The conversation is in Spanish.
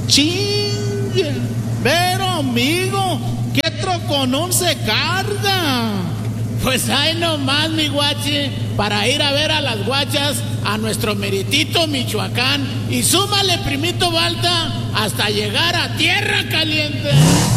Chingue, pero amigo, ¿qué troconón se carga? Pues ahí nomás, mi guache, para ir a ver a las guachas a nuestro meritito Michoacán. Y súmale, primito Balta, hasta llegar a Tierra Caliente.